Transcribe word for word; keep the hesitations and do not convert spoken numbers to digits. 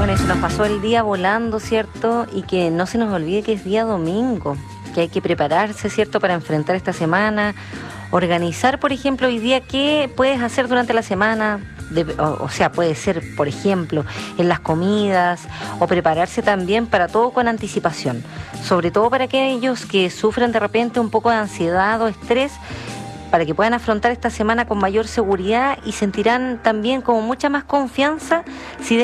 Bueno, y se nos pasó el día volando, ¿cierto? Y que no se nos olvide que es día domingo, que hay que prepararse, ¿cierto?, para enfrentar esta semana, organizar, por ejemplo, hoy día qué puedes hacer durante la semana. De, o, o sea, puede ser, por ejemplo, en las comidas, o prepararse también para todo con anticipación, sobre todo para aquellos que sufren de repente un poco de ansiedad o estrés, para que puedan afrontar esta semana con mayor seguridad y sentirán también como mucha más confianza si